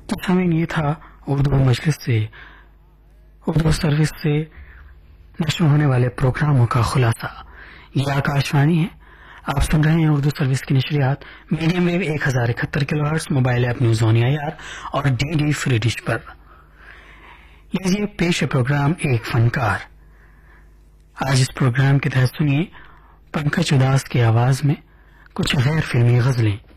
तो सामीन, ये था उर्दू मजलिस से, उर्दू सर्विस से नशर होने वाले प्रोग्रामों का खुलासा। ये आकाशवाणी है, आप सुन रहे हैं उर्दू सर्विस की नशरियात medium wave 1071 kilohertz, mobile app news on AIR और डीडी फ्री डिश पर। लीजिए पेश है प्रोग्राम एक फनकार। आज इस प्रोग्राम के तहत सुनिए पंकज उदास की आवाज में कुछ गैर फिल्मी गजलें।